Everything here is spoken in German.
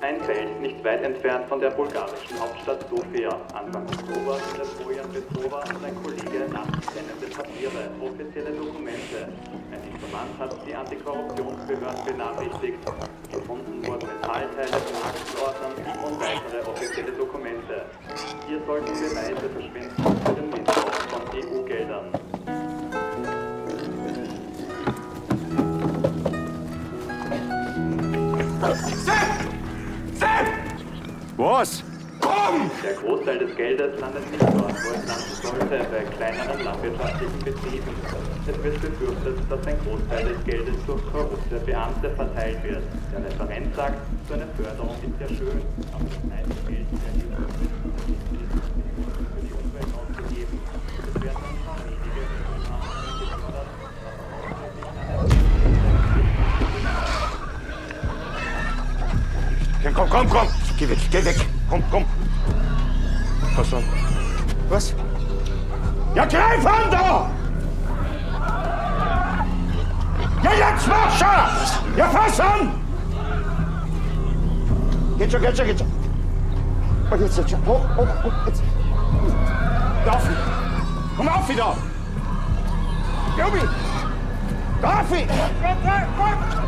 Ein Feld nicht weit entfernt von der bulgarischen Hauptstadt Sofia. Anfang Oktober findet Bojan Petrova und ein Kollege nachts brennende Papiere, offizielle Dokumente. Ein Informant hat die Antikorruptionsbehörden benachrichtigt. Gefunden wurden Metallteile von Aktenordnern und weitere offizielle Dokumente. Hier sollten Beweise verschwinden für den Missbrauch von EU-Geldern. Was? Komm! Der Großteil des Geldes landet nicht dort, wo es landen sollte, bei kleineren landwirtschaftlichen Betrieben. Es wird befürchtet, dass ein Großteil des Geldes durch korrupte Beamte verteilt wird. Der Referent sagt, so eine Förderung ist ja schön, aber das meiste Geld wird für die Umwelt ausgegeben. Es werden dann schon wenige gefördert, Komm! Geh weg! Komm! Was dann? Was? Ja, greif an da! Ja, jetzt mach schon! Ja, fass an! Geht schon. Und jetzt schon. Hoch, jetzt. Daffy! Komm auf wieder! Jobi! Daffy!